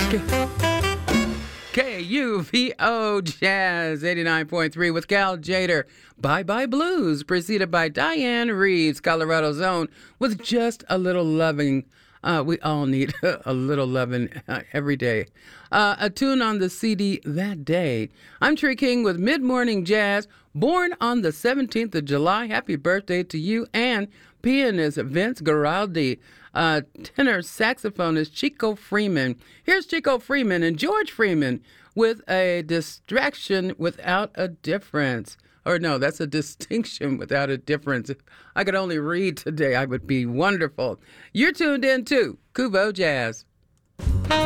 KUVO Jazz 89.3 with Cal Jader. Bye Bye Blues, preceded by Diane Reeves, Colorado Zone, with Just a Little Loving. We all need a little loving every day. A tune on the CD That Day. I'm Tree King with Mid Morning Jazz, born on the 17th of July. Happy birthday to you. And pianist Vince Guaraldi. Tenor saxophonist Chico Freeman. Here's Chico Freeman and George Freeman with a distraction without a difference. Or no, that's a distinction without a difference. If I could only read today, I would be wonderful. You're tuned in to KUVO Jazz.